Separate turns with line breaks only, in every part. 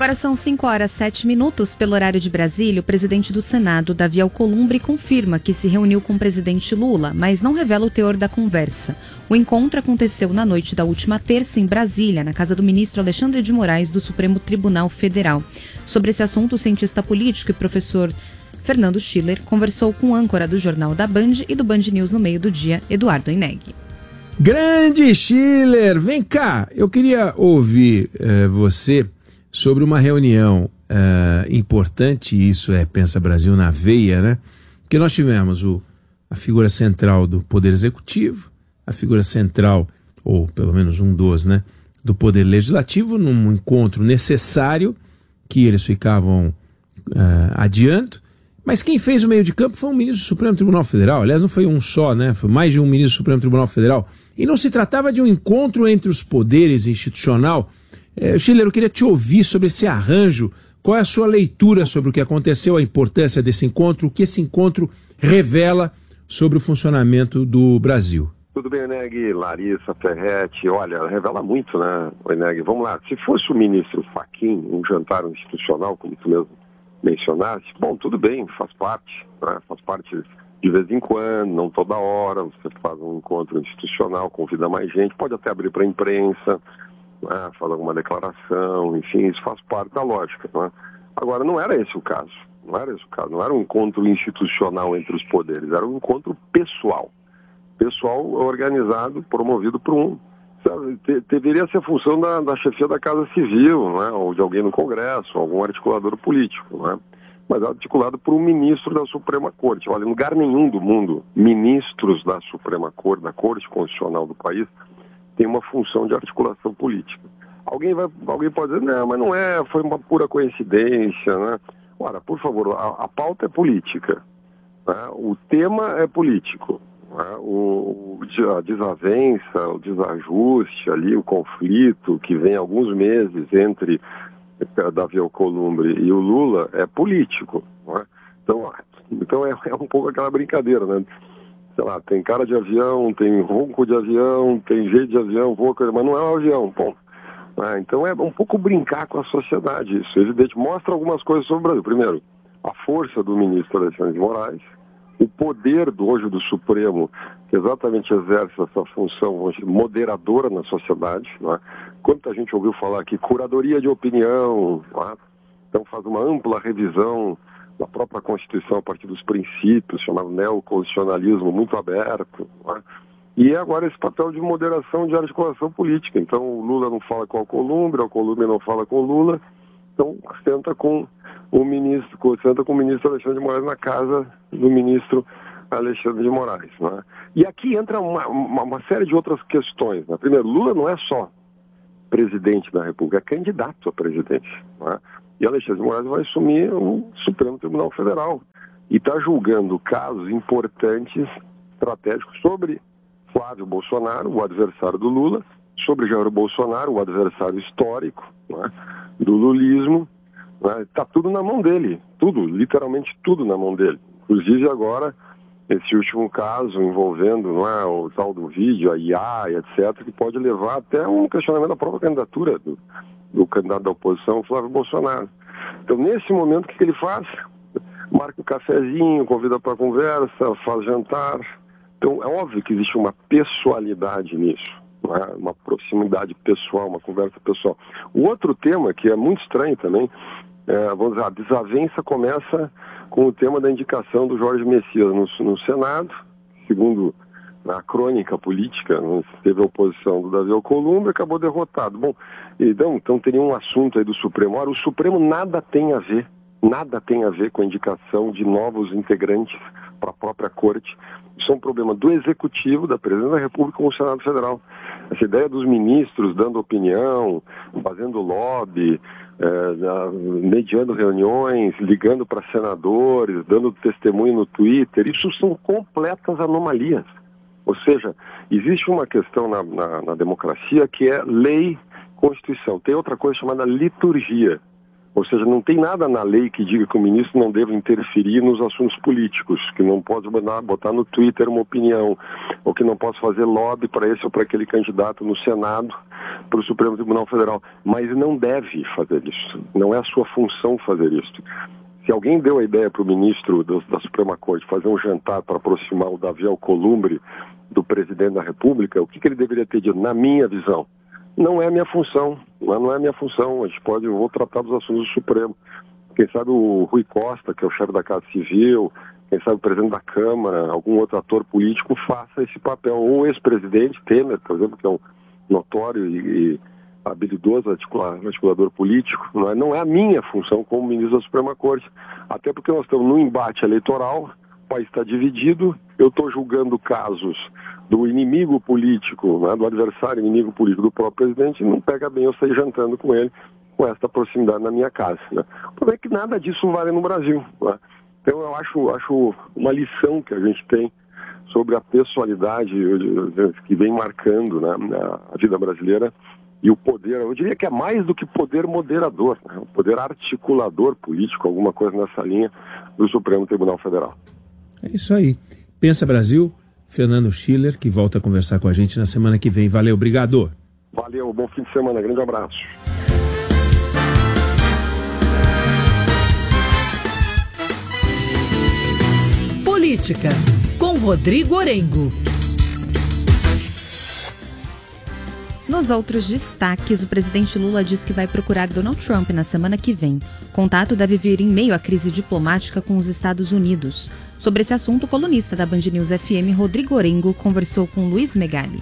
Agora são 5h07 pelo horário de Brasília. O presidente do Senado, Davi Alcolumbre, confirma que se reuniu com o presidente Lula, mas não revela o teor da conversa. O encontro aconteceu na noite da última terça em Brasília, na casa do ministro Alexandre de Moraes, do Supremo Tribunal Federal. Sobre esse assunto, o cientista político e professor Fernando Schiller conversou com o âncora do Jornal da Band e do Band News no Meio do Dia, Eduardo Ineg.
Grande Schiller! Vem cá, eu queria ouvir você sobre uma reunião importante, isso é Pensa Brasil na veia, né? Que nós tivemos a figura central do Poder Executivo, a figura central, ou pelo menos um dos, né, do Poder Legislativo, num encontro necessário que eles ficavam adiando, mas quem fez o meio de campo foi um ministro do Supremo Tribunal Federal. Aliás, não foi um só, né? Foi mais de um ministro do Supremo Tribunal Federal. E não se tratava de um encontro entre os poderes institucional. Schiller, eu queria te ouvir sobre esse arranjo. Qual é a sua leitura sobre o que aconteceu, a importância desse encontro, o que esse encontro revela sobre o funcionamento do Brasil?
Tudo bem, Eneg, Larissa, Ferretti. Olha, revela muito, né, Eneg? Vamos lá. Se fosse o ministro Fachin, um jantar institucional, como tu mesmo mencionaste, bom, tudo bem, faz parte, né? Faz parte de vez em quando, não toda hora. Você faz um encontro institucional, convida mais gente, pode até abrir para a imprensa, fazer alguma declaração, enfim, isso faz parte da lógica, né? Agora, não era esse o caso, não era um encontro institucional entre os poderes, era um encontro pessoal organizado, promovido por deveria ser função da chefia da Casa Civil, né? Ou de alguém no Congresso, algum articulador político, né? Mas articulado por um ministro da Suprema Corte. Olha, em lugar nenhum do mundo, ministros da Suprema Corte, da Corte Constitucional do país, tem uma função de articulação política. Alguém pode dizer, não, mas não foi uma pura coincidência, né? Ora, por favor, a pauta é política, né? O tema é político, né? A desavença, o desajuste ali, o conflito que vem há alguns meses entre Davi Alcolumbre e o Lula é político, né? Então é um pouco aquela brincadeira, né? Sei lá, tem cara de avião, tem ronco de avião, tem jeito de avião, voa, mas não é um avião, bom. Então é um pouco brincar com a sociedade, isso. Evidente, mostra algumas coisas sobre o Brasil. Primeiro, a força do ministro Alexandre de Moraes, o poder hoje do Supremo, que exatamente exerce essa função moderadora na sociedade, né? Quanta gente ouviu falar aqui, curadoria de opinião, né? Então faz uma ampla revisão da própria Constituição a partir dos princípios, chamado neoconstitucionalismo muito aberto, né? E agora esse papel de moderação, de articulação política. Então o Lula não fala com o Alcolumbre não fala com o Lula, então senta com o ministro Alexandre de Moraes na casa do ministro Alexandre de Moraes, né? E aqui entra uma série de outras questões, né? Primeiro, Lula não é só presidente da República, é candidato a presidente, né? E Alexandre de Moraes vai assumir o Supremo Tribunal Federal e está julgando casos importantes, estratégicos, sobre Flávio Bolsonaro, o adversário do Lula, sobre Jair Bolsonaro, o adversário histórico, né, do lulismo, né? Está tudo na mão dele, tudo, literalmente tudo na mão dele. Inclusive agora, esse último caso envolvendo, não é, o tal do vídeo, a IA, etc., que pode levar até um questionamento da própria candidatura do candidato da oposição, Flávio Bolsonaro. Então, nesse momento, o que ele faz? Marca um cafezinho, convida para conversa, faz jantar. Então, é óbvio que existe uma pessoalidade nisso, né? Uma proximidade pessoal, uma conversa pessoal. O outro tema, que é muito estranho também, vamos dizer, a desavença começa com o tema da indicação do Jorge Messias no Senado, segundo a crônica política, né? Teve a oposição do Davi Alcolumbre e acabou derrotado. Bom, então teria um assunto aí do Supremo. Ora, o Supremo nada tem a ver com a indicação de novos integrantes para a própria Corte. Isso é um problema do Executivo, da Presidência da República com o Senado Federal. Essa ideia dos ministros dando opinião, fazendo lobby, mediando reuniões, ligando para senadores, dando testemunho no Twitter, isso são completas anomalias. Ou seja, existe uma questão na democracia que é lei, Constituição. Tem outra coisa chamada liturgia. Ou seja, não tem nada na lei que diga que o ministro não deve interferir nos assuntos políticos, que não pode botar no Twitter uma opinião, ou que não possa fazer lobby para esse ou para aquele candidato no Senado, para o Supremo Tribunal Federal, mas não deve fazer isso, não é a sua função fazer isso. Se alguém deu a ideia para o ministro da Suprema Corte fazer um jantar para aproximar o Davi Alcolumbre do presidente da República, o que ele deveria ter dito, na minha visão? Não é minha função, não é minha função, a gente eu vou tratar dos assuntos do Supremo. Quem sabe o Rui Costa, que é o chefe da Casa Civil, quem sabe o presidente da Câmara, algum outro ator político faça esse papel. Ou o ex-presidente Temer, por exemplo, que é um notório e habilidoso articulador político. Não é a minha função como ministro da Suprema Corte, até porque nós estamos num embate eleitoral, o país está dividido, eu estou julgando casos do inimigo político, do adversário inimigo político do próprio presidente, e não pega bem eu sair jantando com ele, com essa proximidade na minha casa. O problema é que nada disso vale no Brasil. Então eu acho uma lição que a gente tem sobre a pessoalidade que vem marcando a vida brasileira e o poder, eu diria que é mais do que poder moderador, o poder articulador político, alguma coisa nessa linha do Supremo Tribunal Federal.
É isso aí. Pensa Brasil, Fernando Schiller, que volta a conversar com a gente na semana que vem. Valeu, obrigado.
Valeu, bom fim de semana, grande abraço.
Política, com Rodrigo Orengo.
Nos outros destaques, o presidente Lula diz que vai procurar Donald Trump na semana que vem. O contato deve vir em meio à crise diplomática com os Estados Unidos. Sobre esse assunto, o colunista da Band News FM, Rodrigo Orengo, conversou com Luiz Megali.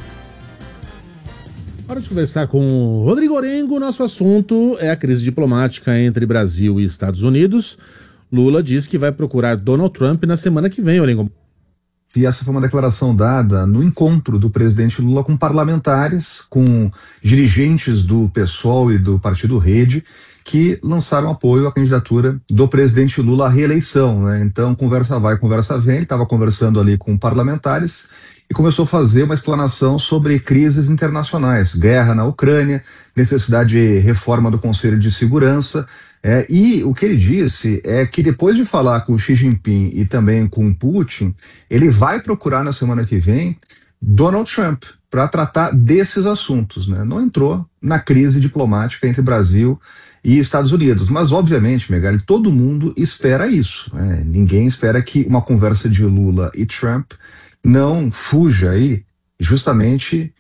Hora de conversar com o Rodrigo Orengo. Nosso assunto é a crise diplomática entre Brasil e Estados Unidos. Lula diz que vai procurar Donald Trump na semana que vem, Orengo.
E essa foi uma declaração dada no encontro do presidente Lula com parlamentares, com dirigentes do PSOL e do Partido Rede, que lançaram apoio à candidatura do presidente Lula à reeleição, né? Então, conversa vai, conversa vem. Ele estava conversando ali com parlamentares e começou a fazer uma explanação sobre crises internacionais, guerra na Ucrânia, necessidade de reforma do Conselho de Segurança. E o que ele disse é que depois de falar com o Xi Jinping e também com o Putin, ele vai procurar na semana que vem Donald Trump para tratar desses assuntos, né? Não entrou na crise diplomática entre Brasil e Estados Unidos, mas obviamente, Megali, todo mundo espera isso, né? Ninguém espera que uma conversa de Lula e Trump não fuja aí justamente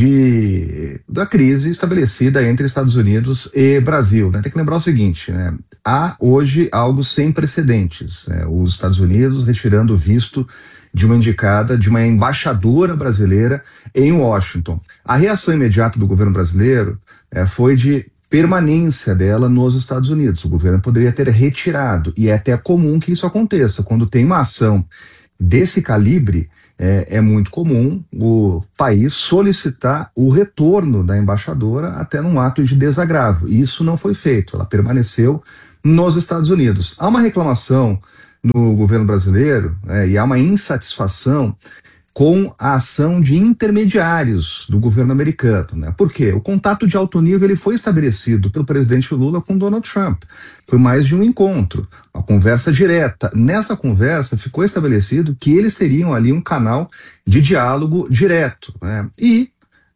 da crise estabelecida entre Estados Unidos e Brasil, né? Tem que lembrar o seguinte, né? Há hoje algo sem precedentes, né? Os Estados Unidos retirando o visto de uma indicada, de uma embaixadora brasileira em Washington. A reação imediata do governo brasileiro foi de permanência dela nos Estados Unidos. O governo poderia ter retirado, e é até comum que isso aconteça. Quando tem uma ação desse calibre, é muito comum o país solicitar o retorno da embaixadora até num ato de desagravo. E isso não foi feito, ela permaneceu nos Estados Unidos. Há uma reclamação no governo brasileiro, e há uma insatisfação com a ação de intermediários do governo americano, né? Por quê? O contato de alto nível ele foi estabelecido pelo presidente Lula com Donald Trump. Foi mais de um encontro, uma conversa direta. Nessa conversa ficou estabelecido que eles teriam ali um canal de diálogo direto, né? E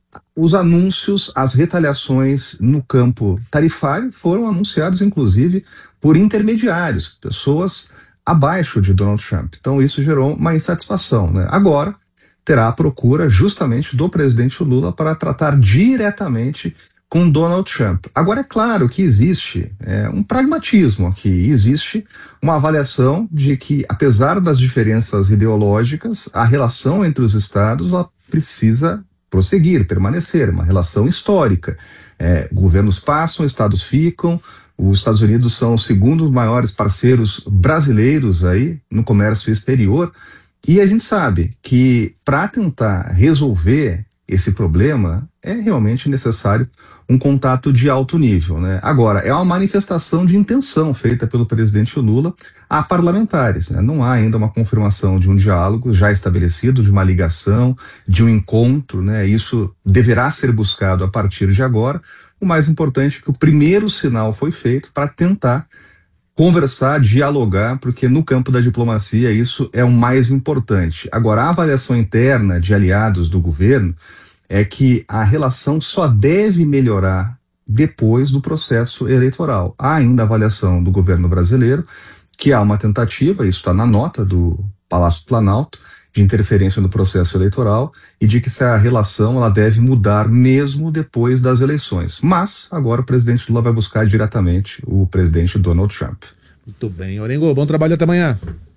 os anúncios, as retaliações no campo tarifário foram anunciados, inclusive, por intermediários, pessoas abaixo de Donald Trump. Então isso gerou uma insatisfação, né? Agora terá a procura justamente do presidente Lula para tratar diretamente com Donald Trump. Agora é claro que existe um pragmatismo aqui, existe uma avaliação de que, apesar das diferenças ideológicas, a relação entre os estados ela precisa prosseguir, permanecer, uma relação histórica. Governos passam, estados ficam. Os Estados Unidos são os segundos maiores parceiros brasileiros aí no comércio exterior. E a gente sabe que para tentar resolver esse problema é realmente necessário um contato de alto nível, né? Agora, é uma manifestação de intenção feita pelo presidente Lula a parlamentares, né? Não há ainda uma confirmação de um diálogo já estabelecido, de uma ligação, de um encontro, né? Isso deverá ser buscado a partir de agora. O mais importante é que o primeiro sinal foi feito para tentar conversar, dialogar, porque no campo da diplomacia isso é o mais importante. Agora, a avaliação interna de aliados do governo é que a relação só deve melhorar depois do processo eleitoral. Há ainda a avaliação do governo brasileiro que há uma tentativa, isso está na nota do Palácio do Planalto, de interferência no processo eleitoral e de que essa relação ela deve mudar mesmo depois das eleições. Mas agora o presidente Lula vai buscar diretamente o presidente Donald Trump.
Muito bem, Orengo, bom trabalho, até amanhã.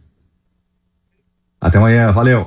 Até amanhã, valeu.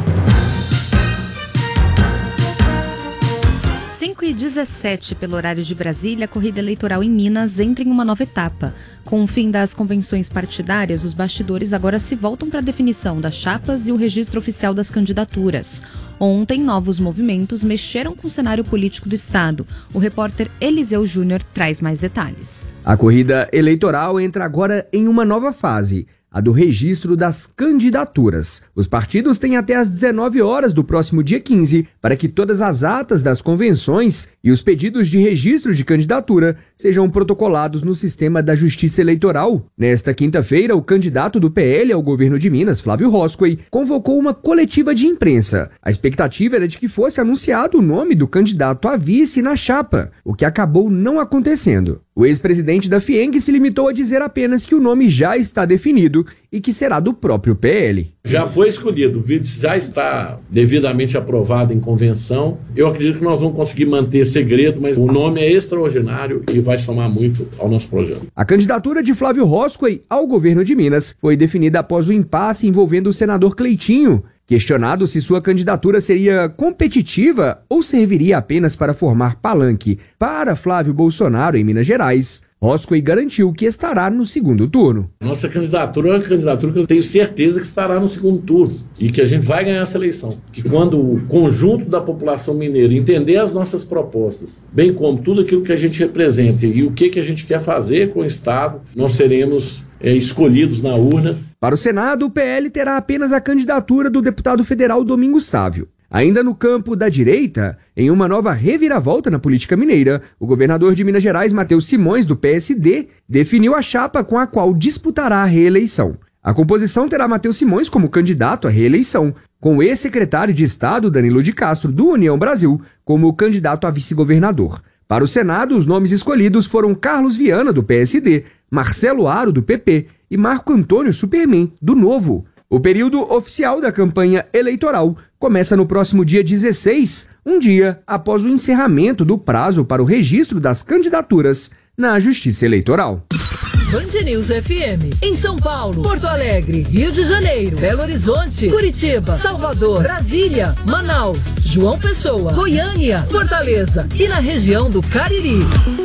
5h17 pelo horário de Brasília, a corrida eleitoral em Minas entra em uma nova etapa. Com o fim das convenções partidárias, os bastidores agora se voltam para a definição das chapas e o registro oficial das candidaturas. Ontem, novos movimentos mexeram com o cenário político do estado. O repórter Eliseu Júnior traz mais detalhes.
A corrida eleitoral entra agora em uma nova fase, a do registro das candidaturas. Os partidos têm até às 19 horas do próximo dia 15 para que todas as atas das convenções e os pedidos de registro de candidatura sejam protocolados no sistema da Justiça Eleitoral. Nesta quinta-feira, o candidato do PL ao governo de Minas, Flávio Roscoe, convocou uma coletiva de imprensa. A expectativa era de que fosse anunciado o nome do candidato a vice na chapa, o que acabou não acontecendo. O ex-presidente da FIENG se limitou a dizer apenas que o nome já está definido e que será do próprio PL.
Já foi escolhido, o vídeo já está devidamente aprovado em convenção. Eu acredito que nós vamos conseguir manter segredo, mas o nome é extraordinário e vai somar muito ao nosso projeto.
A candidatura de Flávio Roscoe ao governo de Minas foi definida após o impasse envolvendo o senador Cleitinho. Questionado se sua candidatura seria competitiva ou serviria apenas para formar palanque para Flávio Bolsonaro em Minas Gerais, Roscoe garantiu que estará no segundo turno.
Nossa candidatura é uma candidatura que eu tenho certeza que estará no segundo turno e que a gente vai ganhar essa eleição. Que quando o conjunto da população mineira entender as nossas propostas, bem como tudo aquilo que a gente representa e o que a gente quer fazer com o Estado, nós seremos escolhidos na urna.
Para o Senado, o PL terá apenas a candidatura do deputado federal Domingos Sávio. Ainda no campo da direita, em uma nova reviravolta na política mineira, o governador de Minas Gerais, Matheus Simões, do PSD, definiu a chapa com a qual disputará a reeleição. A composição terá Matheus Simões como candidato à reeleição, com o ex-secretário de Estado, Danilo de Castro, do União Brasil, como candidato a vice-governador. Para o Senado, os nomes escolhidos foram Carlos Viana, do PSD, Marcelo Aro, do PP e Marco Antônio Superman, do Novo. O período oficial da campanha eleitoral começa no próximo dia 16, um dia após o encerramento do prazo para o registro das candidaturas na Justiça Eleitoral.
Band News FM, em São Paulo, Porto Alegre, Rio de Janeiro, Belo Horizonte, Curitiba, Salvador, Brasília, Manaus, João Pessoa, Goiânia, Fortaleza e na região do Cariri.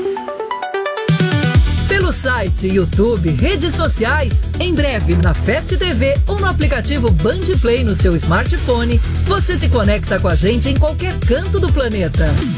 Pelo site, YouTube, redes sociais, em breve na Fast TV ou no aplicativo Band Play no seu smartphone, você se conecta com a gente em qualquer canto do planeta.